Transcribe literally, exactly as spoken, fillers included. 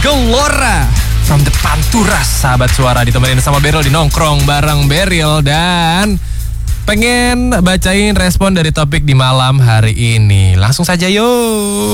Gelora from the Panturas, sahabat suara, ditemenin sama Beril di nongkrong bareng Beril. Dan pengen bacain respon dari topik di malam hari ini. Langsung saja yuk.